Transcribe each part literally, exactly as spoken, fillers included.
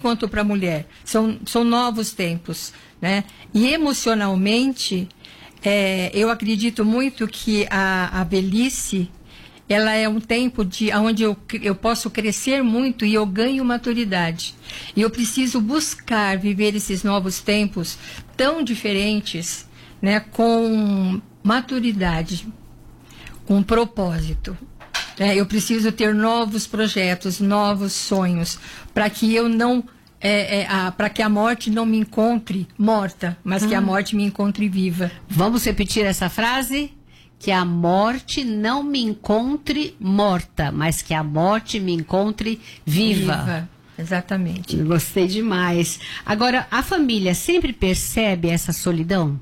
quanto para a mulher. São, são novos tempos, né? E emocionalmente, é, eu acredito muito que a, a velhice, ela é um tempo de, onde eu, eu posso crescer muito e eu ganho maturidade. E eu preciso buscar viver esses novos tempos tão diferentes, né, com maturidade, com propósito. É, eu preciso ter novos projetos, novos sonhos, para que eu não, é, é, para que a morte não me encontre morta, mas ah. que a morte me encontre viva. Vamos repetir essa frase? Que a morte não me encontre morta, mas que a morte me encontre viva. Viva, exatamente. Gostei demais. Agora, a família sempre percebe essa solidão?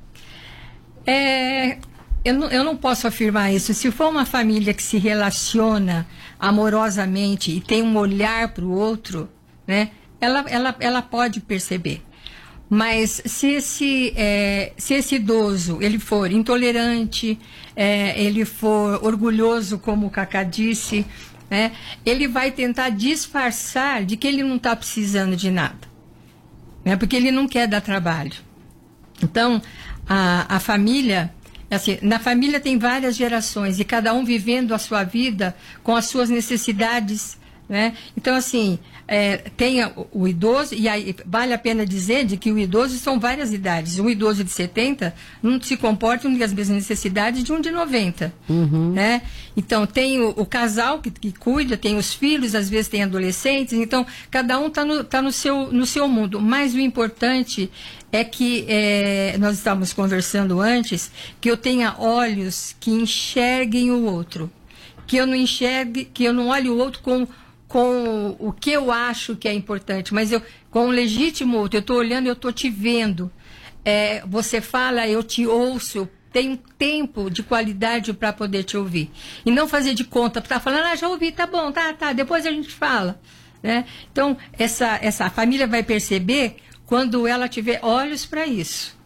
É, eu, não, eu não posso afirmar isso. Se for uma família que se relaciona amorosamente e tem um olhar para o outro, né, ela, ela, ela pode perceber. Mas se esse, é, se esse idoso ele for intolerante, é, ele for orgulhoso, como o Cacá disse, né, ele vai tentar disfarçar de que ele não está precisando de nada, né, porque ele não quer dar trabalho. Então, a, a família, assim, na família tem várias gerações e cada um vivendo a sua vida com as suas necessidades, né? Então, assim, é, tem o, o idoso, e aí vale a pena dizer de que o idoso são várias idades. Um idoso de setenta não se comporta com as mesmas necessidades de um de noventa. Uhum. Né? Então, tem o, o casal que, que cuida, tem os filhos, às vezes tem adolescentes, então cada um está no, tá no, seu, no seu mundo. Mas o importante é que, é, nós estávamos conversando antes, que eu tenha olhos que enxerguem o outro. Que eu não enxergue, que eu não olhe o outro com... com o que eu acho que é importante, mas eu, com o legítimo outro, eu estou olhando, eu estou te vendo. É, você fala, eu te ouço, eu tenho tempo de qualidade para poder te ouvir. E não fazer de conta, tá falando, ah, já ouvi, tá bom, tá, tá, depois a gente fala. Né? Então, essa, essa família vai perceber quando ela tiver olhos para isso.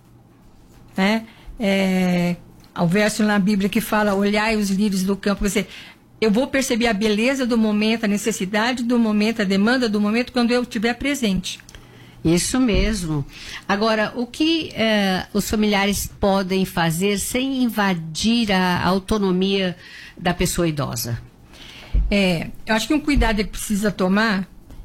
Né? É, há um verso na Bíblia que fala, olhai os lírios do campo, você... Eu vou perceber a beleza do momento, a necessidade do momento, a demanda do momento, quando eu estiver presente. Isso mesmo. Agora, o que eh, os familiares podem fazer sem invadir a autonomia da pessoa idosa? É, eu acho que um cuidado que precisa tomar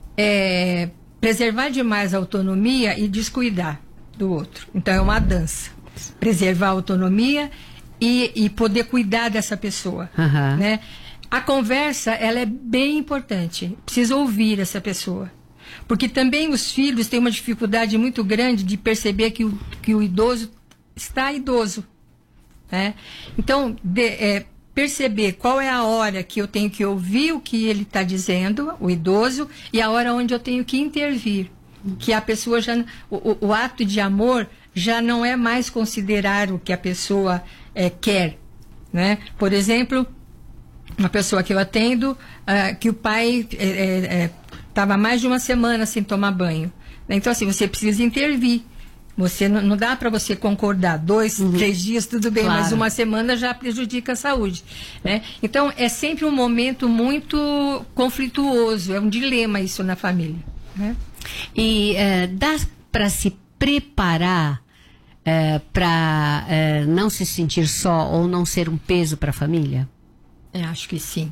é preservar demais a autonomia e descuidar do outro. Então, é uma dança. Preservar a autonomia e, e poder cuidar dessa pessoa. Uhum. Né? A conversa, ela é bem importante. Precisa ouvir essa pessoa. Porque também os filhos têm uma dificuldade muito grande de perceber que o, que o idoso está idoso. Né? Então, de, é, perceber qual é a hora que eu tenho que ouvir o que ele está dizendo, o idoso, e a hora onde eu tenho que intervir. Que a pessoa já... O, o ato de amor já não é mais considerar o que a pessoa é, quer. Né? Por exemplo... Uma pessoa que eu atendo, uh, que o pai estava é, é, mais de uma semana sem tomar banho. Então, assim, você precisa intervir. Você não, não dá para você concordar. Dois, uhum. três dias, tudo bem, claro. Mas uma semana já prejudica a saúde. Né? Então, é sempre um momento muito conflituoso. É um dilema isso na família. Né? E uh, dá para se preparar uh, para uh, não se sentir só ou não ser um peso para a família? É, acho que sim.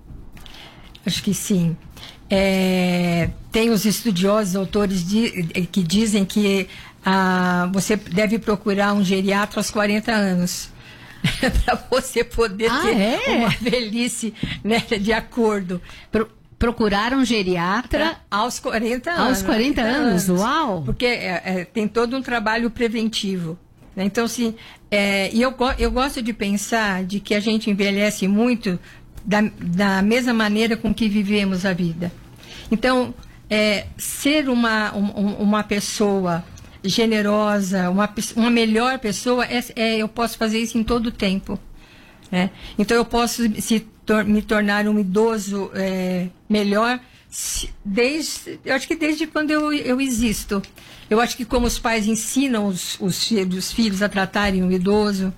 Acho que sim. É, tem os estudiosos, autores de, que dizem que ah, você deve procurar um geriatra aos quarenta anos. Para você poder ah, ter é? uma velhice, né, de acordo. Pro, procurar um geriatra aos quarenta anos. Aos quarenta anos, anos. Uau! Porque é, é, tem todo um trabalho preventivo. Então, assim, é, e eu, eu gosto de pensar de que a gente envelhece muito da, da mesma maneira com que vivemos a vida. Então, é, ser uma, um, uma pessoa generosa, uma, uma melhor pessoa, é, é, eu posso fazer isso em todo o tempo. Né? Então, eu posso se, tor me tornar um idoso é, melhor desde, eu acho que desde quando eu, eu existo. Eu acho que como os pais ensinam os, os, os filhos a tratarem o idoso,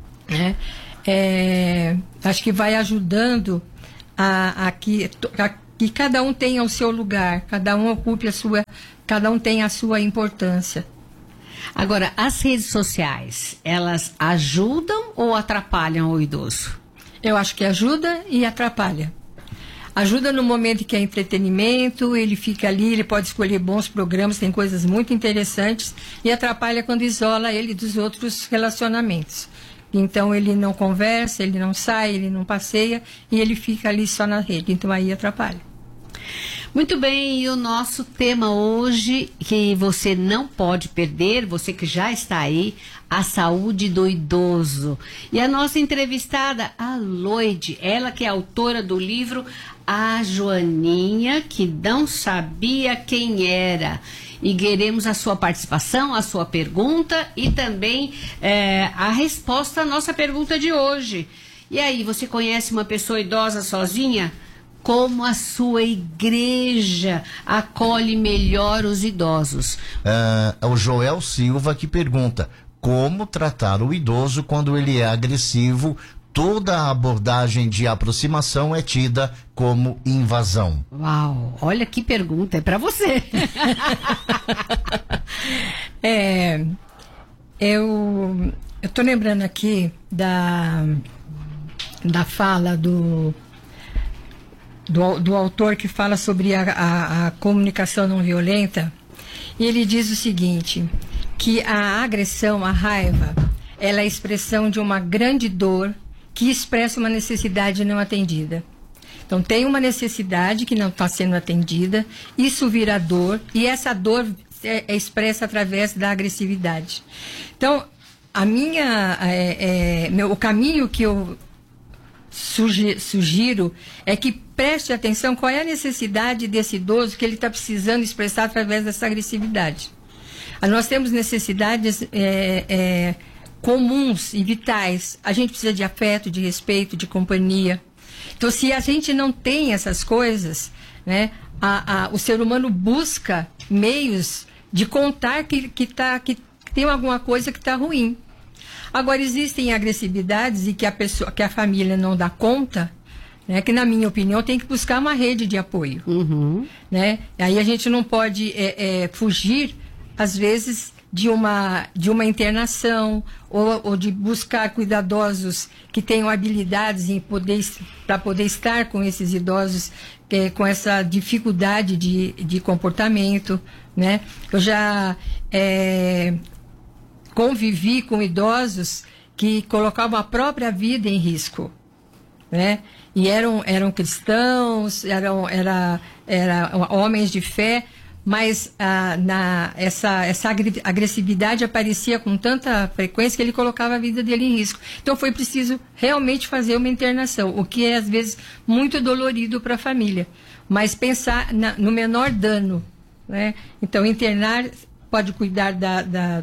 né? É, acho que vai ajudando a, a, que, a que cada um tenha o seu lugar, cada um ocupe a sua, cada um tenha a sua importância. Agora, as redes sociais, elas ajudam ou atrapalham o idoso? Eu acho que ajuda e atrapalha. Ajuda no momento que é entretenimento, ele fica ali, ele pode escolher bons programas, tem coisas muito interessantes, e atrapalha quando isola ele dos outros relacionamentos. Então ele não conversa, ele não sai, ele não passeia, e ele fica ali só na rede, então aí atrapalha. Muito bem, e o nosso tema hoje, que você não pode perder, você que já está aí, a saúde do idoso. E a nossa entrevistada, a Loide, ela que é autora do livro A Joaninha, que não sabia quem era. E queremos a sua participação, a sua pergunta e também é, a resposta à nossa pergunta de hoje. E aí, você conhece uma pessoa idosa sozinha? Como a sua igreja acolhe melhor os idosos? É, é o Joel Silva que pergunta: como tratar o idoso quando ele é agressivo? Toda a abordagem de aproximação é tida como invasão. Uau, olha que pergunta, é para você. é, eu estou lembrando aqui da, da fala do... Do, do autor que fala sobre a, a, a comunicação não violenta, e ele diz o seguinte, que a agressão, a raiva, ela é a expressão de uma grande dor que expressa uma necessidade não atendida. Então tem uma necessidade que não está sendo atendida, isso vira dor, e essa dor é, é expressa através da agressividade. Então, a minha, é, é, meu, o caminho que eu sugiro é que preste atenção qual é a necessidade desse idoso que ele está precisando expressar através dessa agressividade. Nós temos necessidades é, é, comuns e vitais. A gente precisa de afeto, de respeito, de companhia. Então, se a gente não tem essas coisas, né, a, a, o ser humano busca meios de contar que, que, tá, que tem alguma coisa que está ruim. Agora, existem agressividades e que a, pessoa, que a família não dá conta, né, que, na minha opinião, tem que buscar uma rede de apoio. Uhum. Né? Aí a gente não pode é, é, fugir, às vezes, de uma, de uma internação ou, ou de buscar cuidadosos que tenham habilidades em poder, para poder estar com esses idosos é, com essa dificuldade de, de comportamento. Né? Eu já... É, convivi com idosos que colocavam a própria vida em risco, né? E eram, eram cristãos, eram era, era homens de fé, mas ah, na, essa, essa agressividade aparecia com tanta frequência que ele colocava a vida dele em risco. Então foi preciso realmente fazer uma internação, o que é às vezes muito dolorido para a família, mas pensar na, no menor dano, né? Então internar pode cuidar da, da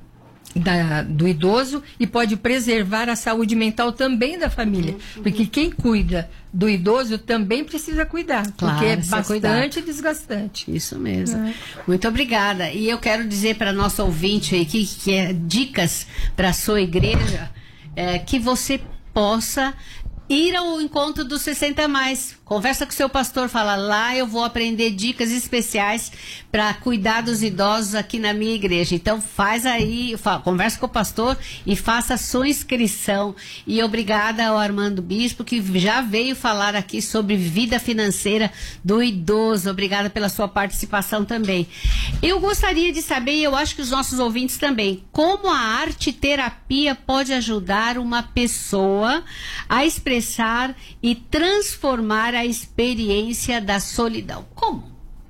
Da, do idoso e pode preservar a saúde mental também da família. Uhum. Porque quem cuida do idoso também precisa cuidar. Claro, porque é bastante desgastante. Isso mesmo. É. Muito obrigada. E eu quero dizer para nossa ouvinte aí que, que é dicas para a sua igreja, é, que você possa ir ao encontro dos sessenta mais. Conversa com o seu pastor, fala, lá eu vou aprender dicas especiais para cuidar dos idosos aqui na minha igreja. Então faz aí, fala, conversa com o pastor e faça a sua inscrição. E obrigada ao Armando Bispo, que já veio falar aqui sobre vida financeira do idoso. Obrigada pela sua participação também. Eu gostaria de saber, e eu acho que os nossos ouvintes também, como a arte terapia pode ajudar uma pessoa a expressar e transformar a experiência da solidão. Como?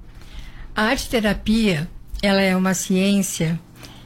A arte-terapia, ela é uma ciência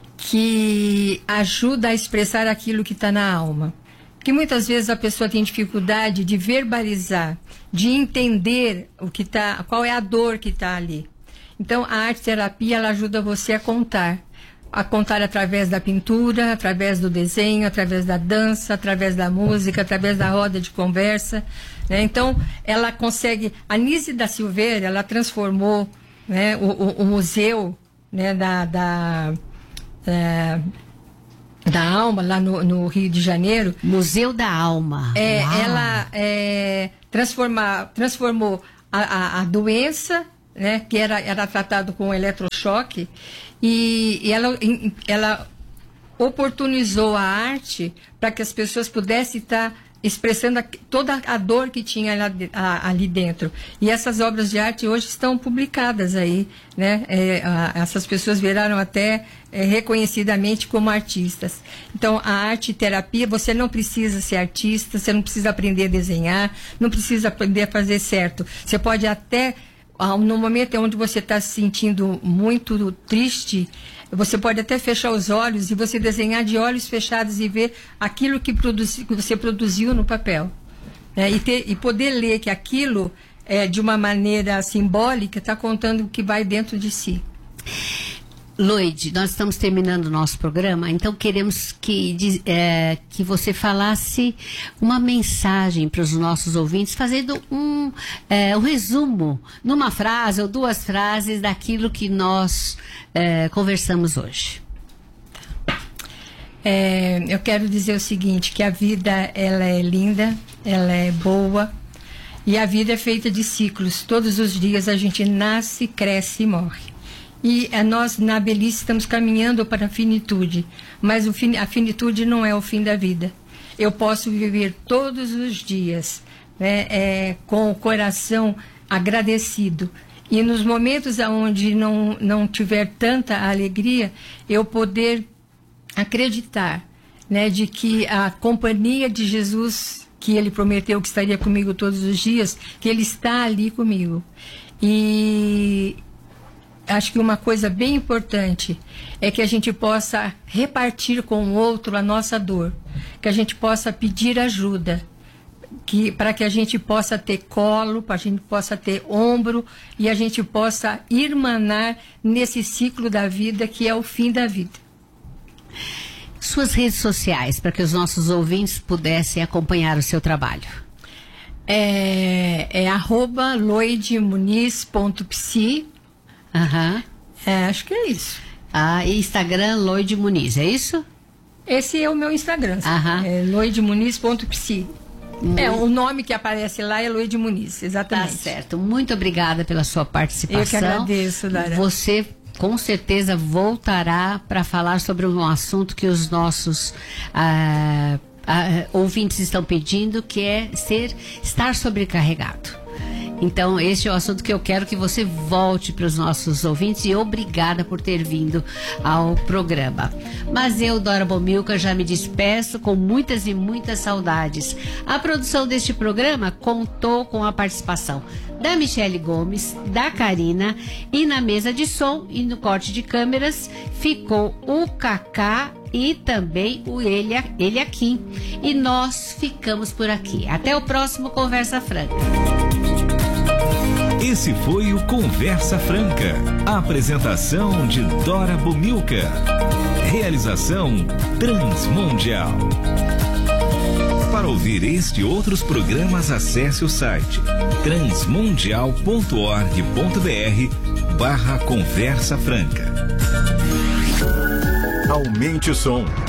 que ajuda a expressar aquilo que está na alma. Porque muitas vezes a pessoa tem dificuldade de verbalizar, de entender o que tá, qual é a dor que está ali. Então, a arte-terapia, ela ajuda você a contar. A contar através da pintura, através do desenho, através da dança, através da música, através da roda de conversa, né? Então, ela consegue... A Nise da Silveira, ela transformou, né, o, o, o museu, né, da, da, é, da Alma, lá no, no Rio de Janeiro. Museu da Alma. É, ela é, transformar, transformou a, a, a doença, né, que era, era tratado com eletrochoque, e, e ela, ela oportunizou a arte para que as pessoas pudessem estar expressando a, toda a dor que tinha lá, a, ali dentro. E essas obras de arte hoje estão publicadas aí, né? É, a, essas pessoas viraram até é, reconhecidamente como artistas. Então, a arte terapia, você não precisa ser artista, você não precisa aprender a desenhar, não precisa aprender a fazer certo. Você pode até, no momento onde você está se sentindo muito triste, você pode até fechar os olhos e você desenhar de olhos fechados e ver aquilo que, produzi, que você produziu no papel. Né? E, ter, e poder ler que aquilo, é, de uma maneira simbólica, está contando o que vai dentro de si. Loide, nós estamos terminando o nosso programa, então queremos que, é, que você falasse uma mensagem para os nossos ouvintes, fazendo um, é, um resumo, numa frase ou duas frases, daquilo que nós é, conversamos hoje. É, eu quero dizer o seguinte, que a vida, ela é linda, ela é boa, e a vida é feita de ciclos. Todos os dias a gente nasce, cresce e morre. E nós, na velhice, estamos caminhando para a finitude. Mas o fin, a finitude não é o fim da vida. Eu posso viver todos os dias, né, é, com o coração agradecido. E nos momentos onde não, não tiver tanta alegria, eu poder acreditar, né, de que a companhia de Jesus, que Ele prometeu que estaria comigo todos os dias, que Ele está ali comigo. E acho que uma coisa bem importante é que a gente possa repartir com o outro a nossa dor, que a gente possa pedir ajuda, que, para que a gente possa ter colo, para a gente possa ter ombro e a gente possa irmanar nesse ciclo da vida que é o fim da vida. Suas redes sociais, para que os nossos ouvintes pudessem acompanhar o seu trabalho. É, é arroba loidemuniz ponto psi. Aham. É, acho que é isso. Ah, Instagram Loide Muniz, é isso? Esse é o meu Instagram. Aham. É loidemuniz ponto psi. Muito... É, o nome que aparece lá é Loide Muniz, exatamente. Tá certo. Muito obrigada pela sua participação. Eu que agradeço, Dara. Você com certeza voltará para falar sobre um assunto que os nossos ah, ah, ouvintes estão pedindo, que é ser, estar sobrecarregado. Então, este é o assunto que eu quero que você volte para os nossos ouvintes, e obrigada por ter vindo ao programa. Mas eu, Dora Bomilcar, já me despeço com muitas e muitas saudades. A produção deste programa contou com a participação da Michele Gomes, da Karina, e na mesa de som e no corte de câmeras ficou o Cacá e também o Elia, Eliakim. E nós ficamos por aqui. Até o próximo Conversa Franca. Esse foi o Conversa Franca. A apresentação de Dora Bomilcar. Realização Transmundial. Para ouvir este e outros programas, acesse o site transmundial ponto org ponto br barra Conversa Franca. Aumente o som.